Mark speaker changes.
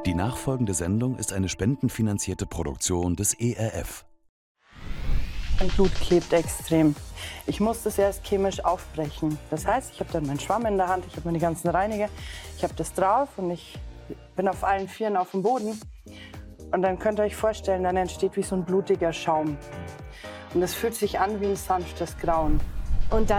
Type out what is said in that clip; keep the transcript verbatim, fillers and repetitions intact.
Speaker 1: Die nachfolgende Sendung ist eine spendenfinanzierte Produktion des E R F.
Speaker 2: Mein Blut klebt extrem. Ich muss das erst chemisch aufbrechen. Das heißt, ich habe dann meinen Schwamm in der Hand, ich habe meine ganzen Reiniger, ich habe das drauf und ich bin auf allen Vieren auf dem Boden. Und dann könnt ihr euch vorstellen, dann entsteht wie so ein blutiger Schaum. Und es fühlt sich an wie ein sanftes Grauen.
Speaker 3: Und dann